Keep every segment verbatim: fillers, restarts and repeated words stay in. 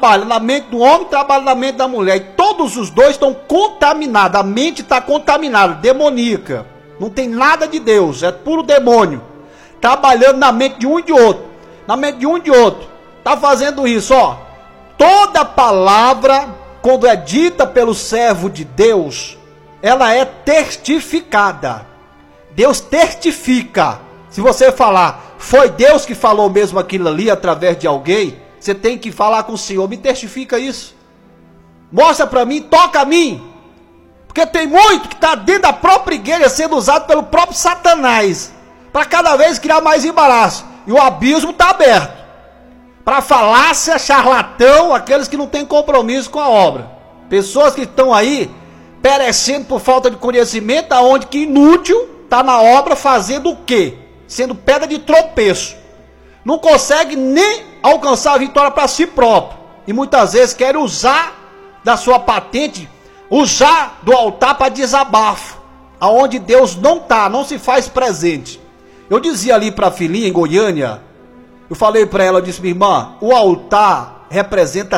trabalha na mente do homem, trabalha na mente da mulher. E todos os dois estão contaminados. A mente está contaminada, demoníaca. Não tem nada de Deus, é puro demônio. Trabalhando na mente de um e de outro. Na mente de um e de outro. Está fazendo isso, ó. Toda palavra, quando é dita pelo servo de Deus, ela é testificada. Deus testifica. Se você falar, foi Deus que falou mesmo aquilo ali através de alguém, você tem que falar com o Senhor, me testifica isso. Mostra para mim, toca a mim. Porque tem muito que está dentro da própria igreja sendo usado pelo próprio Satanás. Para cada vez criar mais embaraço. E o abismo está aberto. Para falácia, charlatão, aqueles que não têm compromisso com a obra. Pessoas que estão aí perecendo por falta de conhecimento, aonde que inútil está na obra fazendo o quê? Sendo pedra de tropeço. Não consegue nem alcançar a vitória para si próprio. E muitas vezes quer usar da sua patente, usar do altar para desabafo. Aonde Deus não está, não se faz presente. Eu dizia ali para a filhinha em Goiânia, eu falei para ela, eu disse, minha irmã, o altar representa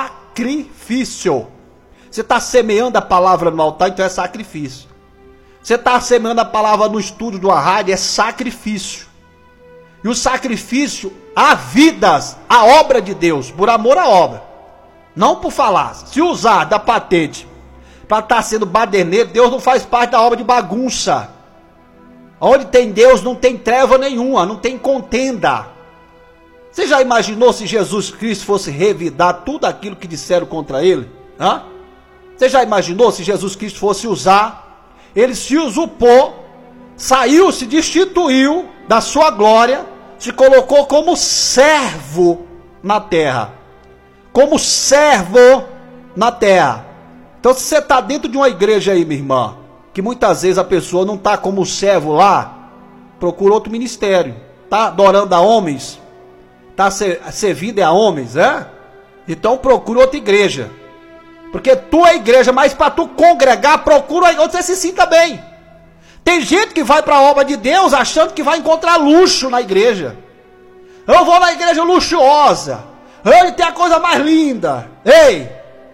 sacrifício. Você está semeando a palavra no altar, então é sacrifício. Você está semeando a palavra no estúdio do rádio, é sacrifício. E o sacrifício, há vidas, a obra de Deus, por amor à obra. Não por falar. Se usar da patente para estar sendo baderneiro, Deus não faz parte da obra de bagunça. Onde tem Deus não tem treva nenhuma, não tem contenda. Você já imaginou se Jesus Cristo fosse revidar tudo aquilo que disseram contra ele? Hã? Você já imaginou se Jesus Cristo fosse usar? Ele se usurpou, saiu, se destituiu da sua glória, se colocou como servo na terra. Como servo na terra. Então se você está dentro de uma igreja aí, minha irmã, que muitas vezes a pessoa não está como servo lá, procura outro ministério. Está adorando a homens, está servindo a homens, é? Então procura outra igreja. Porque tu é igreja, mas para tu congregar, procura onde você se sinta bem. Tem gente que vai para a obra de Deus achando que vai encontrar luxo na igreja. Eu vou na igreja luxuosa, ele tem a coisa mais linda. Ei,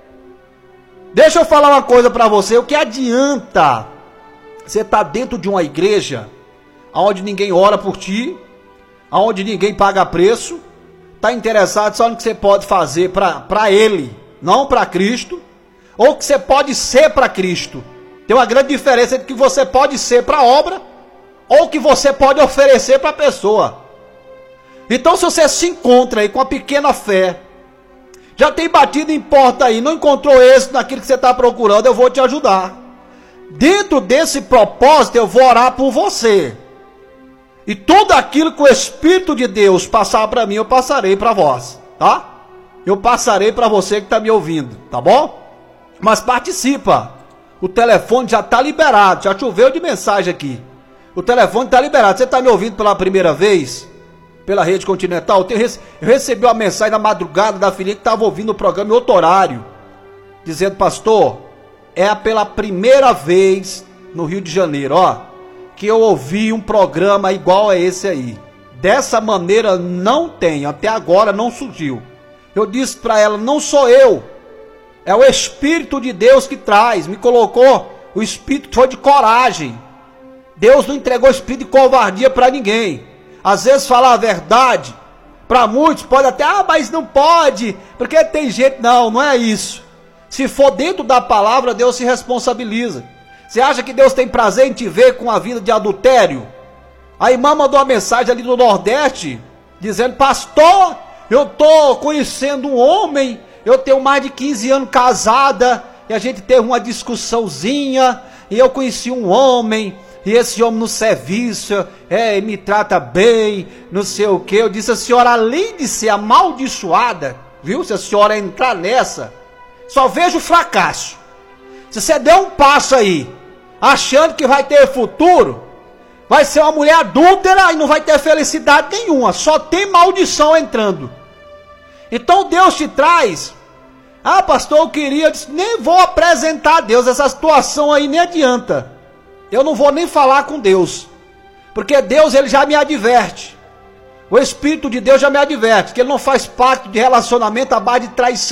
deixa eu falar uma coisa para você. O que adianta você estar dentro de uma igreja onde ninguém ora por ti, onde ninguém paga preço, está interessado só no que você pode fazer para ele, não para Cristo, ou que você pode ser para Cristo. Tem uma grande diferença entre que você pode ser para a obra, ou que você pode oferecer para a pessoa. Então se você se encontra aí com a pequena fé, já tem batido em porta aí, não encontrou êxito naquilo que você está procurando, eu vou te ajudar. Dentro desse propósito eu vou orar por você. E tudo aquilo que o Espírito de Deus passar para mim, eu passarei para vós, tá? Eu passarei para você que está me ouvindo, tá bom? Mas participa. O telefone já está liberado, já choveu de mensagem aqui. O telefone está liberado. Você está me ouvindo pela primeira vez? Pela Rede Continental? Eu, tenho, eu recebi uma mensagem na madrugada da filha que estava ouvindo o programa em outro horário, dizendo, pastor, é pela primeira vez no Rio de Janeiro, ó, que eu ouvi um programa igual a esse aí. Dessa maneira não tem, até agora não surgiu. Eu disse para ela, não sou eu, é o Espírito de Deus que traz, me colocou, o Espírito foi de coragem. Deus não entregou espírito de covardia para ninguém. Às vezes falar a verdade, para muitos pode até, ah, mas não pode, porque tem gente, não, não é isso. Se for dentro da palavra, Deus se responsabiliza. Você acha que Deus tem prazer em te ver com a vida de adultério? A irmã mandou uma mensagem ali do Nordeste, dizendo, pastor, eu estou conhecendo um homem, eu tenho mais de quinze anos casada, e a gente teve uma discussãozinha, e eu conheci um homem, e esse homem no serviço, é, me trata bem, não sei o que. Eu disse, a senhora, além de ser amaldiçoada, viu, se a senhora entrar nessa, só vejo fracasso. Se você der um passo aí, achando que vai ter futuro, vai ser uma mulher adúltera e não vai ter felicidade nenhuma, só tem maldição entrando. Então Deus te traz, ah pastor, eu queria, eu disse, nem vou apresentar a Deus, essa situação aí nem adianta, eu não vou nem falar com Deus, porque Deus ele já me adverte, o Espírito de Deus já me adverte, que ele não faz pacto de relacionamento à base de traição.